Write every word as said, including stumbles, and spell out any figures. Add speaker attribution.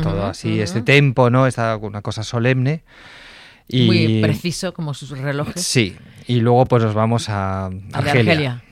Speaker 1: todo así, uh-huh. este tempo, ¿no? Esta una cosa solemne.
Speaker 2: Y, muy preciso como sus relojes.
Speaker 1: Sí, y luego pues nos vamos a Argelia.
Speaker 2: Argelia.